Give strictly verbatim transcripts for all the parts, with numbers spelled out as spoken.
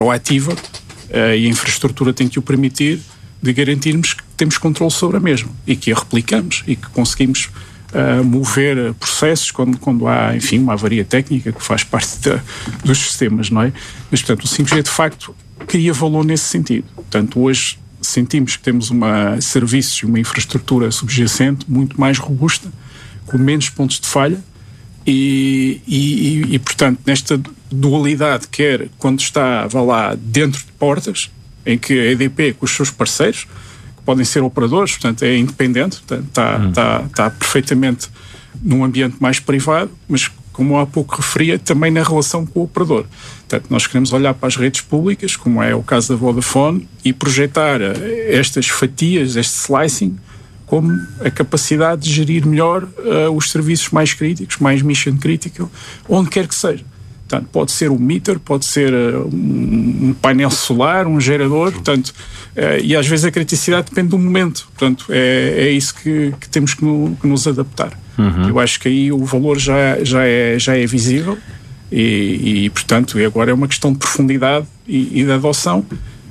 proativa, uh, e a infraestrutura tem que o permitir, de garantirmos que temos controle sobre a mesma e que a replicamos e que conseguimos uh, mover processos quando, quando há, enfim, uma avaria técnica que faz parte de, dos sistemas, não é? Mas, portanto, o cinco G, de facto, cria valor nesse sentido. Portanto, hoje sentimos que temos uma serviços e uma infraestrutura subjacente muito mais robusta, com menos pontos de falha e, e, e, e portanto, nesta dualidade, quer quando está, vá lá, dentro de portas, em que a E D P, com os seus parceiros, que podem ser operadores, portanto é independente, portanto, está, hum. está, está perfeitamente num ambiente mais privado, mas como há pouco referia, também na relação com o operador. Portanto, nós queremos olhar para as redes públicas, como é o caso da Vodafone, e projetar estas fatias, este slicing, como a capacidade de gerir melhor uh, os serviços mais críticos, mais mission critical, onde quer que seja. Portanto, pode ser um meter, pode ser uh, um, um painel solar, um gerador, portanto, uh, e às vezes a criticidade depende do momento. Portanto, é, é isso que, que temos que, no, que nos adaptar. Uhum. Eu acho que aí o valor já, já, é, já é visível e, e, portanto, agora é uma questão de profundidade e, e de adoção.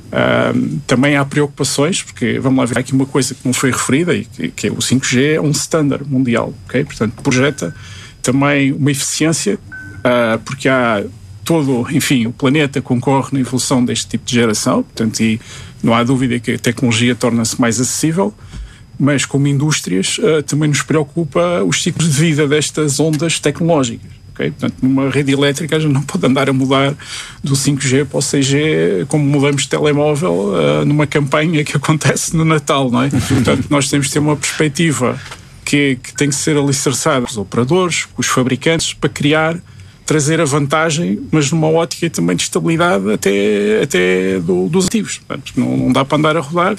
Uh, também há preocupações, porque, vamos lá ver, há aqui uma coisa que não foi referida, e que, que é o cinco G é um standard mundial, ok? Portanto, projeta também uma eficiência, uh, porque há todo, enfim, o planeta concorre na evolução deste tipo de geração, portanto, e não há dúvida que a tecnologia torna-se mais acessível, mas como indústrias uh, também nos preocupa os ciclos de vida destas ondas tecnológicas. Okay? Portanto, numa rede elétrica a gente não pode andar a mudar do cinco G para o seis G como mudamos de telemóvel uh, numa campanha que acontece no Natal, não é? Portanto, nós temos de ter uma perspectiva que, que tem que ser alicerçada com os operadores, com os fabricantes, para criar, trazer a vantagem, mas numa ótica também de estabilidade até, até do, dos ativos. Portanto, não, não dá para andar a rodar.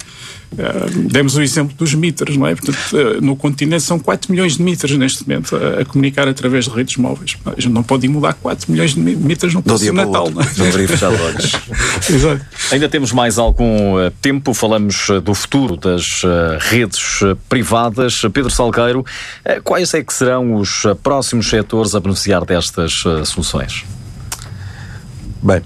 Uh, demos o exemplo dos meters, não é? Portanto, uh, no continente são quatro milhões de meters neste momento a, a comunicar através de redes móveis. A gente não pode mudar quatro milhões de meters no próximo Natal, não é? Não abrir e fechar olhos. Exato. Ainda temos mais algum uh, tempo, falamos uh, do futuro das uh, redes uh, privadas. Pedro Salgueiro, uh, quais é que serão os uh, próximos setores a beneficiar destas uh, soluções? Bem,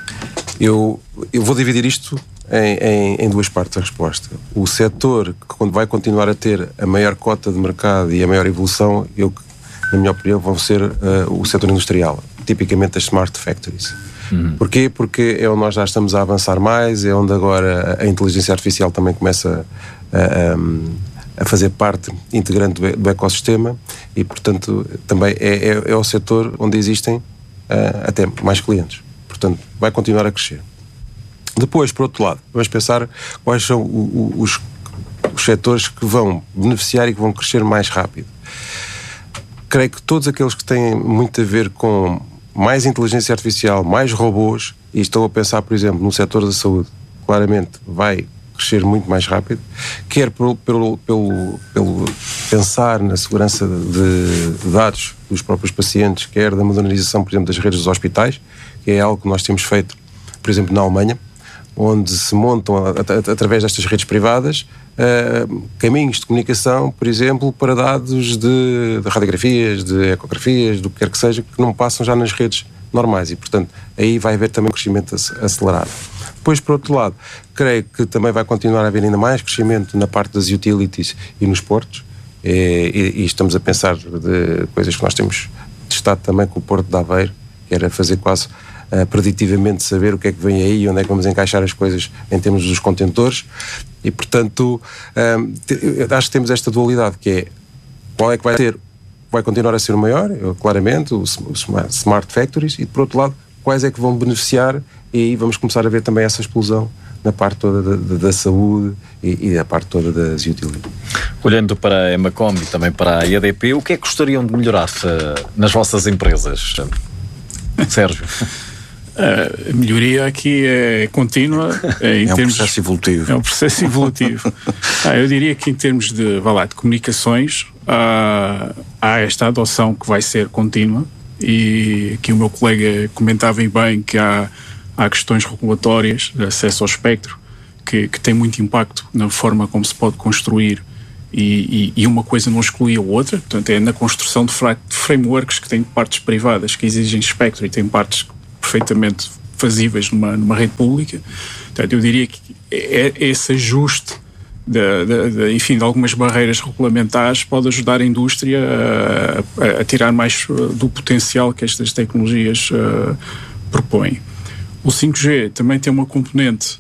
eu, eu vou dividir isto Em, em, em duas partes a resposta. O setor que quando vai continuar a ter a maior cota de mercado e a maior evolução, eu, na minha opinião, vão ser uh, o setor industrial, tipicamente as smart factories. Uhum. Porquê? Porque é onde nós já estamos a avançar mais, é onde agora a inteligência artificial também começa a, a, a fazer parte integrante do, do ecossistema e, portanto, também é, é, é o setor onde existem uh, até mais clientes. Portanto, vai continuar a crescer. Depois, por outro lado, vamos pensar quais são o, o, os, os setores que vão beneficiar e que vão crescer mais rápido. Creio que todos aqueles que têm muito a ver com mais inteligência artificial, mais robôs, e estou a pensar, por exemplo, no setor da saúde, claramente vai crescer muito mais rápido, quer pelo, pelo, pelo, pelo pensar na segurança de, de dados dos próprios pacientes, quer da modernização, por exemplo, das redes dos hospitais, que é algo que nós temos feito, por exemplo, na Alemanha, onde se montam, através destas redes privadas, uh, caminhos de comunicação, por exemplo, para dados de, de radiografias, de ecografias, do que quer que seja, que não passam já nas redes normais e, portanto, aí vai haver também um crescimento acelerado. Depois, por outro lado, creio que também vai continuar a haver ainda mais crescimento na parte das utilities e nos portos, e, e, e estamos a pensar de coisas que nós temos testado também com o Porto de Aveiro, que era fazer quase Uh, preditivamente saber o que é que vem aí, onde é que vamos encaixar as coisas em termos dos contentores e, portanto, um, te, acho que temos esta dualidade, que é qual é que vai ter, vai continuar a ser o maior, eu, claramente, os Smart Factories, e, por outro lado, quais é que vão beneficiar, e aí vamos começar a ver também essa explosão na parte toda da, da, da saúde e, e da parte toda das utilities. Olhando para a Emacom e também para a E D P, o que é que gostariam de melhorar uh, nas vossas empresas, Sérgio? A melhoria aqui é contínua. É, em é um termos, processo evolutivo. É um processo evolutivo. ah, eu diria que em termos de, vá lá, de comunicações, ah, há esta adoção que vai ser contínua e aqui o meu colega comentava bem que há, há questões regulatórias de acesso ao espectro que, que têm muito impacto na forma como se pode construir e, e, e uma coisa não exclui a outra. Portanto, é na construção de, fra- de frameworks que têm partes privadas que exigem espectro e têm partes perfeitamente fazíveis numa, numa rede pública. Portanto, eu diria que é, é esse ajuste de, de, de, enfim, de algumas barreiras regulamentares pode ajudar a indústria a, a, a tirar mais do potencial que estas tecnologias uh, propõem. O cinco G também tem uma componente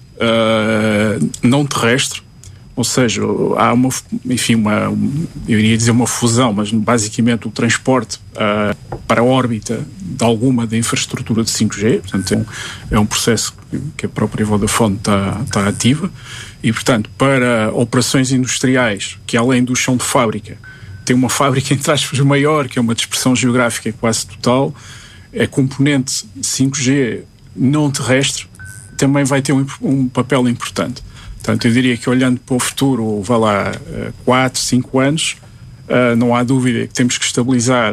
uh, não terrestre, ou seja, há uma, enfim, uma, eu iria dizer uma fusão, mas basicamente o transporte uh, para a órbita de alguma da infraestrutura de cinco G, portanto é um, é um processo que a própria Vodafone está, está ativa, e portanto para operações industriais que além do chão de fábrica, tem uma fábrica entre aspas maior, que é uma dispersão geográfica quase total, a componente cinco G não terrestre também vai ter um, um papel importante. Portanto, eu diria que olhando para o futuro, vá lá, quatro, cinco anos, uh, não há dúvida que temos que estabilizar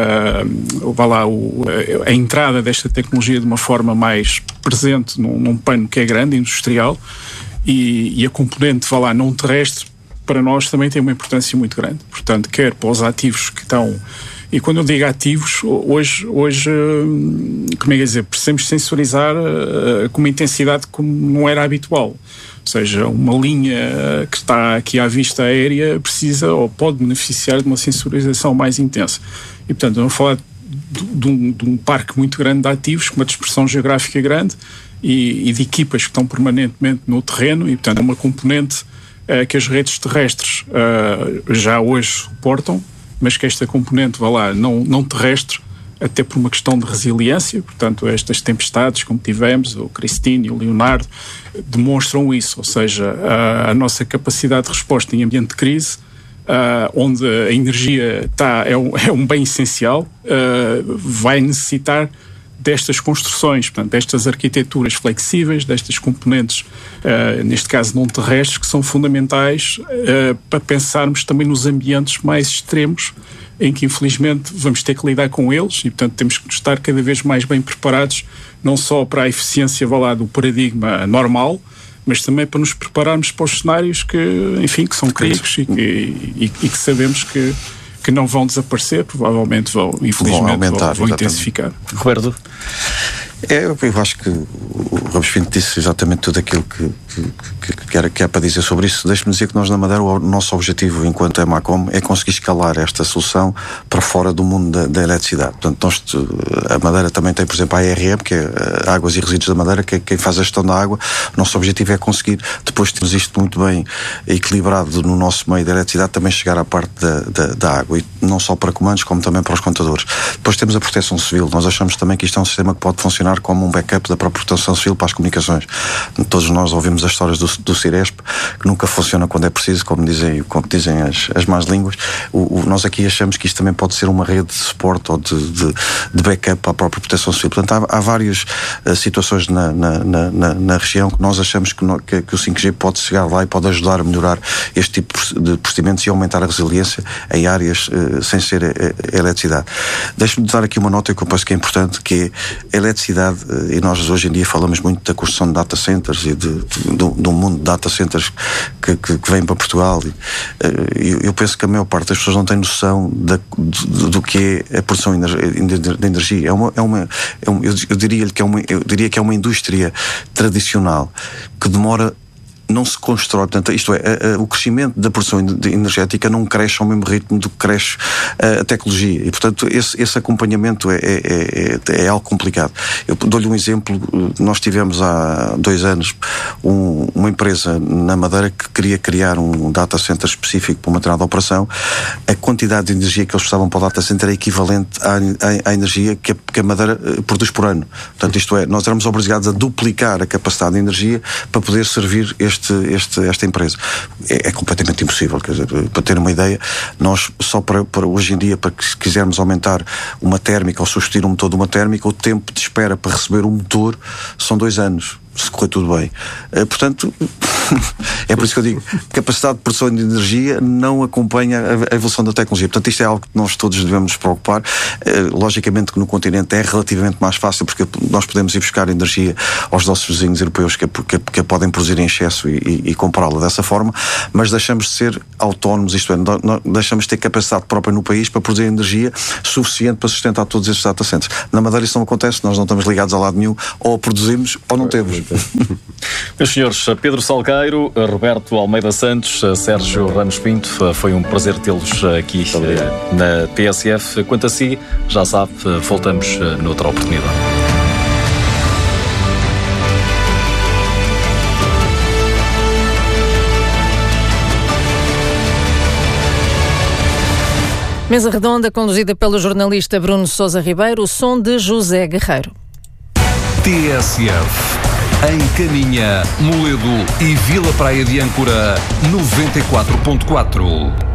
uh, vá lá, o, a entrada desta tecnologia de uma forma mais presente num, num pano que é grande, industrial, e, e a componente, vá lá, não terrestre, para nós também tem uma importância muito grande. Portanto, quer para os ativos que estão... E quando eu digo ativos, hoje, hoje como é que é dizer, precisamos sensorizar uh, com uma intensidade como não era habitual. Ou seja, uma linha que está aqui à vista aérea precisa ou pode beneficiar de uma sensorização mais intensa. E, portanto, vamos falar de, de, um, de um parque muito grande de ativos, com uma dispersão geográfica grande e, e de equipas que estão permanentemente no terreno e, portanto, é uma componente uh, que as redes terrestres uh, já hoje suportam, mas que esta componente, vá lá, não, não terrestre, até por uma questão de resiliência, portanto, estas tempestades, como tivemos, o Christine e o Leonardo, demonstram isso, ou seja, a, a nossa capacidade de resposta em ambiente de crise, uh, onde a energia está, é, um, é um bem essencial, uh, vai necessitar destas construções, portanto, destas arquiteturas flexíveis, destas componentes, uh, neste caso não terrestres, que são fundamentais uh, para pensarmos também nos ambientes mais extremos, em que infelizmente vamos ter que lidar com eles e, portanto, temos que estar cada vez mais bem preparados, não só para a eficiência, vá lá, do paradigma normal, mas também para nos prepararmos para os cenários que, enfim, que são críticos e que, e, e que sabemos que, que não vão desaparecer, provavelmente vão, infelizmente, vão, aumentar, vão, vão intensificar. Roberto? É, eu, eu acho que o Ramos Pinto disse exatamente tudo aquilo que, que, que, era, que é para dizer sobre isso. Deixe-me dizer que nós na Madeira, o nosso objetivo enquanto Emacom é conseguir escalar esta solução para fora do mundo da, da eletricidade. Portanto, nós, a Madeira também tem, por exemplo, a A R M, que é Águas e Resíduos da Madeira, que é quem faz a gestão da água. O nosso objetivo é conseguir, depois de termos isto muito bem equilibrado no nosso meio da eletricidade, também chegar à parte da, da, da água, e não só para comandos, como também para os contadores. Depois temos a proteção civil. Nós achamos também que isto é um sistema que pode funcionar como um backup da própria proteção civil para as comunicações. Todos nós ouvimos as histórias do, do Ciresp, que nunca funciona quando é preciso, como dizem, como dizem as, as más línguas. O, o, nós aqui achamos que isto também pode ser uma rede de suporte ou de, de, de backup para a própria proteção civil. Portanto, há, há várias uh, situações na, na, na, na região que nós achamos que, no, que, que o cinco G pode chegar lá e pode ajudar a melhorar este tipo de procedimentos e aumentar a resiliência em áreas uh, sem ser a, a eletricidade. Deixe-me dar aqui uma nota que eu penso que é importante, que é a eletricidade, e nós hoje em dia falamos muito da construção de data centers e de, de, de, de um mundo de data centers que, que, que vem para Portugal, e eu, eu penso que a maior parte das pessoas não tem noção da, do, do que é a produção de energia. É uma, é uma, é uma, eu, eu diria que é uma, eu diria que é uma indústria tradicional que demora, não se constrói, portanto, isto é, a, a, o crescimento da produção energética não cresce ao mesmo ritmo do que cresce a, a tecnologia, e portanto esse, esse acompanhamento é, é, é, é algo complicado. Eu dou-lhe um exemplo. Nós tivemos há dois anos um, uma empresa na Madeira que queria criar um data center específico para uma determinada operação. A quantidade de energia que eles precisavam para o data center é equivalente à, à, à energia que a, que a Madeira produz por ano. Portanto, isto é, nós éramos obrigados a duplicar a capacidade de energia para poder servir este Este, este, esta empresa. É, é completamente impossível. Quer dizer, para ter uma ideia, nós só para, para hoje em dia, para que se quisermos aumentar uma térmica ou substituir um motor de uma térmica, o tempo de espera para receber um motor são dois anos. se correr tudo bem. Uh, portanto, é por isso que eu digo, capacidade de produção de energia não acompanha a, a evolução da tecnologia. Portanto, isto é algo que nós todos devemos nos preocupar. Uh, logicamente que no continente é relativamente mais fácil, porque nós podemos ir buscar energia aos nossos vizinhos europeus que, que, que a podem produzir em excesso e, e, e comprá-la dessa forma, mas deixamos de ser autónomos, isto é, não, deixamos de ter capacidade própria no país para produzir energia suficiente para sustentar todos estes data centers. Na Madeira isso não acontece, nós não estamos ligados a lado nenhum, ou produzimos ou não temos. Meus senhores, Pedro Salgueiro, Roberto Almeida Santos, Sérgio Ramos Pinto, foi um prazer tê-los aqui na T S F. Quanto a si, já sabe, voltamos noutra oportunidade. Mesa redonda conduzida pelo jornalista Bruno Sousa Ribeiro, o som de José Guerreiro. T S F, em Caminha, Moledo e Vila Praia de Âncora, noventa e quatro ponto quatro.